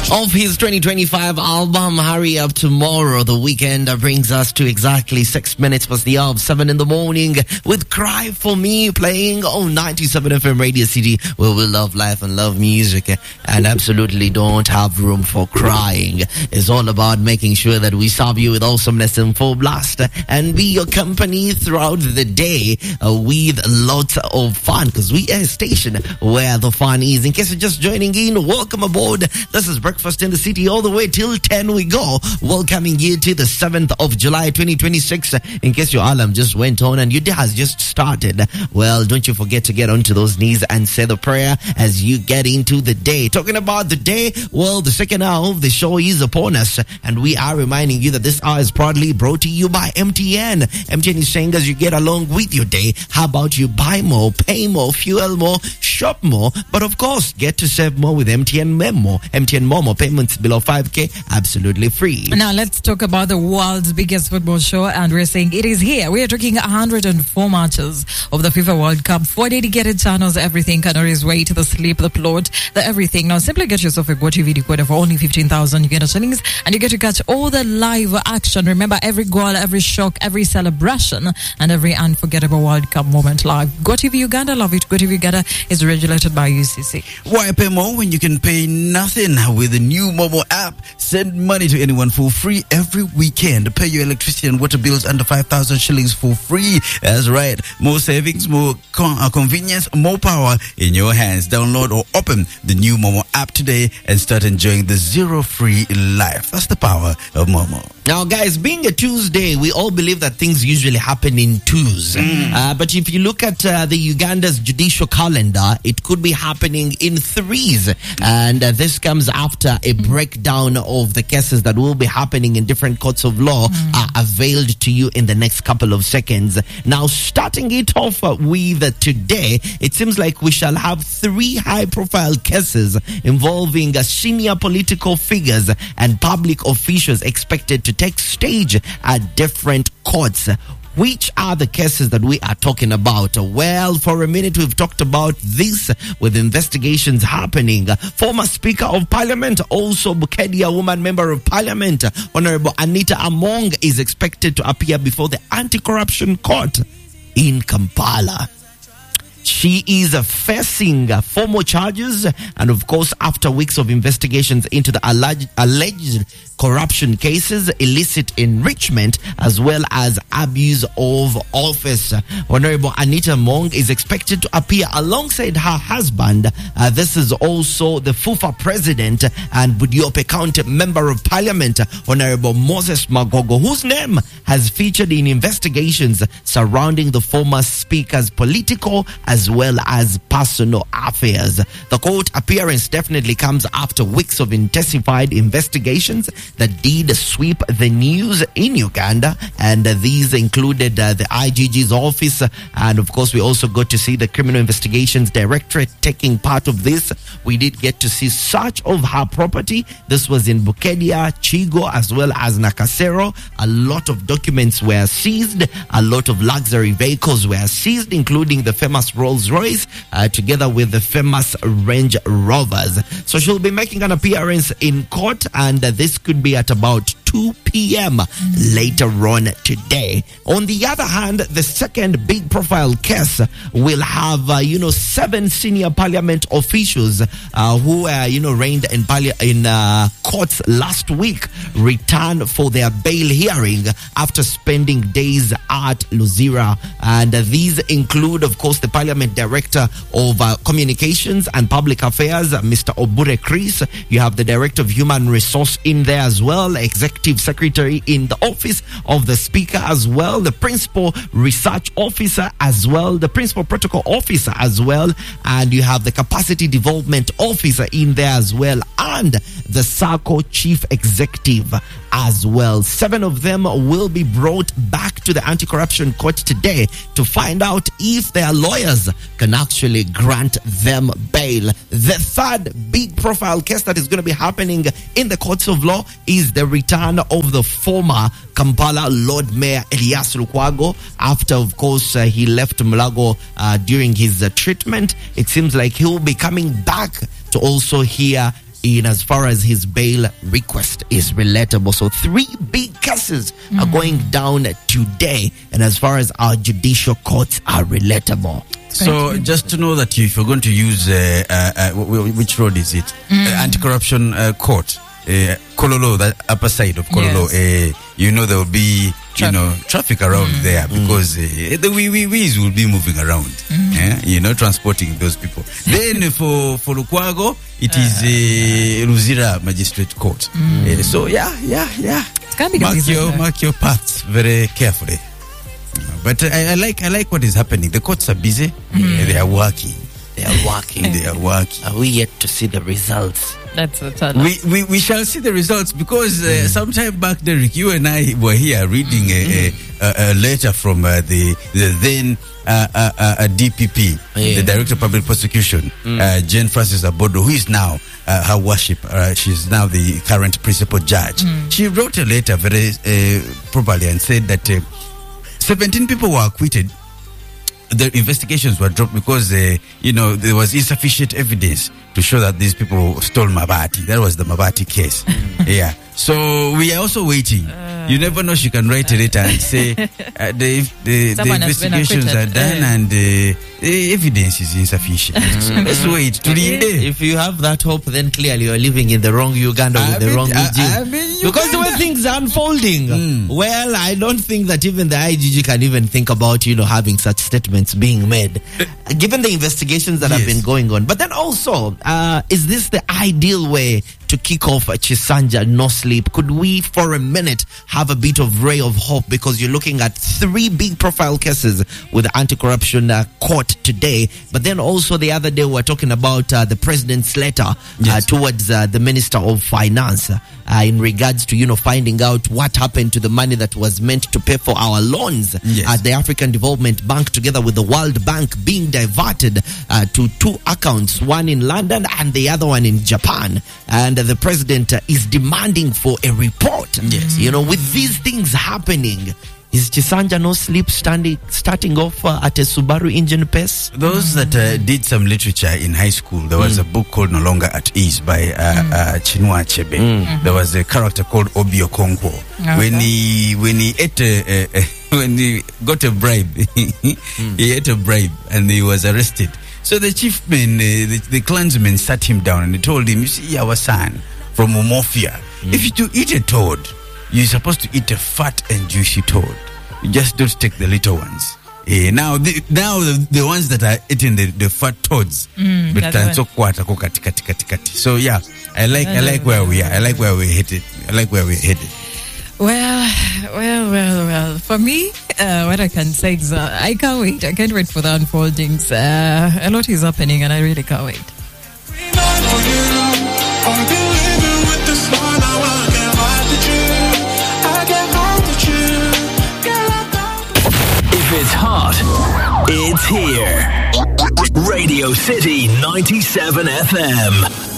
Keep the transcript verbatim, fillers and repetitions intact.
of his twenty twenty-five album, Hurry Up Tomorrow. The weekend brings us to exactly six minutes past the hour of seven in the morning with Cry For Me playing on ninety-seven F M Radio City, where we love life and love music and absolutely don't have room for crying. It's all about making sure that we serve you with awesomeness and full blast and be your company throughout the day uh, with lots of fun, because we are a station where the fun is. In case you're just joining in, welcome aboard. This is Breakfast in the City all the way till ten we go. Welcoming you to the seventh of July twenty twenty-six. In case your alarm just went on and your day has just started, well, don't you forget to get onto those knees and say the prayer as you get into the day. Talking about the day, well, the second hour of the show is upon us, and we are reminding you that this hour is proudly brought to you by M T N. M T N is saying as you get along with your day, how about you buy more, pay more, fuel more, shop more, but of course, get to save more with M T N Memo. M T N Momo, payments below five K, absolutely free. Now let's talk about the world's biggest football show, and we're saying it is here. We are talking one hundred four matches of the FIFA World Cup, four dedicated channels, everything, Canaries way to the sleep, the plot, the everything. Now simply get yourself a GoTV decoder for only fifteen thousand you get shillings, and you get to catch all the live action. Remember, every goal, every shock, every celebration, and every unforgettable World Cup moment live. GoTV Uganda, love it. GoTV Uganda is regulated by U C C. Why pay more when you can pay nothing with the new mobile app? Send money to anyone for free every weekend. Pay your electricity and water bills under five thousand shillings for free. That's right. More savings, more con- uh, convenience, more power in your hands. Download or open the new Momo app today and start enjoying the zero-free life. That's the power of Momo. Now, guys, being a Tuesday, we all believe that things usually happen in twos. Mm. Uh, but if you look at uh, the Uganda's judicial calendar, it could be happening in threes. And uh, this comes after a breakdown of the cases that will be happening in different courts of law mm. are availed to you in the next couple of seconds. Now, starting it off uh, with uh, today, it seems like we shall have three high-profile cases involving uh, senior political figures and public officials expected to take stage at different courts. Which are the cases that we are talking about? Well, for a minute, we've talked about this with investigations happening. Former Speaker of Parliament, also Bukedia woman member of Parliament, Honorable Anita Among, is expected to appear before the Anti-Corruption Court in Kampala. She is facing formal charges, and of course, after weeks of investigations into the alleged, alleged corruption cases, illicit enrichment, as well as abuse of office. Honorable Anita Among is expected to appear alongside her husband. Uh, this is also the FUFA president and Budiope County Member of Parliament, Honorable Moses Magogo, whose name has featured in investigations surrounding the former speaker's political as well as personal affairs. The court appearance definitely comes after weeks of intensified investigations that did sweep the news in Uganda, and uh, these included uh, the I G G's office, and of course we also got to see the Criminal Investigations Directorate taking part of this. We did get to see search of her property. This was in Bukedia, Chigo, as well as Nakasero. A lot of documents were seized, a lot of luxury vehicles were seized, including the famous Rolls Royce, uh, together with the famous Range Rovers. So she'll be making an appearance in court, and uh, this could be at about two p.m. later on today. On the other hand, the second big profile case will have, uh, you know, seven senior parliament officials uh, who were, you know, reigned in, parli- in uh, courts last week return for their bail hearing after spending days at Luzira. And uh, these include, of course, the Parliament Director of uh, Communications and Public Affairs, uh, Mister Obure Chris. You have the Director of Human Resource in there as well, Executive Secretary in the Office of the Speaker as well, the Principal Research Officer as well, the Principal Protocol Officer as well, and you have the Capacity Development Officer in there as well, and the SACO Chief Executive as well. Seven of them will be brought back to the Anti-Corruption Court today to find out if their lawyers can actually grant them bail. The third big profile case that is going to be happening in the courts of law is the return of the former Kampala Lord Mayor Elias Lukwago after, of course, uh, he left Mulago uh, during his uh, treatment. It seems like he will be coming back to also hear in as far as his bail request is relatable. So three big cases mm. are going down today, and as far as our judicial courts are relatable. So just to know that if you're going to use uh, uh, uh, w- which road is it? Mm. Uh, anti-corruption uh, court. Uh, Kololo, the upper side of Kololo, Yes. uh, you know there will be, Traffic. you know, traffic around Mm. there because uh, the wee wee wees will be moving around, Mm. yeah, you know, transporting those people. Then for for Lukwago, it is uh, Luzira Magistrate Court. Mm. Uh, so yeah, yeah, yeah. It's gonna be Mark busy, your though. mark your paths very carefully. But I, I like I like what is happening. The courts are busy. Mm. Uh, they are working. They are working. They are working. Are we yet to see the results? That's a ton. We, we we shall see the results because uh, mm. sometime back, Derek, you and I were here reading a, a, a letter from uh, the the then uh, uh, uh, D P P, Yeah. the Director of Public Prosecution, Mm. uh, Jane Francis Abodo, who is now uh, her worship. Uh, she's now the current principal judge. Mm. She wrote a letter very uh, properly and said that uh, seventeen people were acquitted. The investigations were dropped because, uh, you know, there was insufficient evidence to show that these people stole Mabati. That was the Mabati case. Yeah. So we are also waiting. Uh, you never know. She can write a letter and say uh, the, the, the Someone has been investigations are acquitted. done Uh. and uh, the evidence is insufficient. So let's wait. To the end. If you have that hope, then clearly you're living in the wrong Uganda with I the mean, wrong I- regime. I mean, Because the way Uganda- things are unfolding, Mm. well, I don't think that even the I G G can even think about, you know, having such statements being made, given the investigations that have Yes. been going on. But then also, uh, is this the ideal way to kick off Chisanja No Sleep? Could we, for a minute, have a bit of ray of hope? Because you're looking at three big profile cases with the anti-corruption uh, court today. But then also the other day we were talking about uh, the president's letter uh, Yes. towards uh, the Minister of Finance uh, in regards to, you know, finding out what happened to the money that was meant to pay for our loans Yes. at the African Development Bank together with the World Bank being diverted uh, to two accounts, one in London and the other one in Japan. And uh, the president uh, is demanding for a report. Yes. You know, with these things happening, is Chisanja No Sleep standing, starting off uh, at a Subaru engine pace? Those that uh, did some literature in high school, there was a book called No Longer at Ease by uh, uh, Chinua Achebe. There was a character called Obi Okonkwo. When he when he ate a, a, a when he got a bribe, he ate a bribe and he was arrested. So the chiefman, uh, the, the clansman, sat him down and he told him, "You see, our son from Umofia, if you to eat a toad, you're supposed to eat a fat and juicy toad. You just don't take the little ones." Eh, now, the, now the, the ones that are eating the, the fat toads, Mm, but that's can right. so kati kati kati kati. So yeah, I like I like where we are. I like where we're headed. I like where we're headed. Well, well, well, well. For me, uh, what I can say is uh, I can't wait. I can't wait for the unfoldings. Uh, a lot is happening, and I really can't wait. If it's hot, it's here. Radio City ninety-seven F M.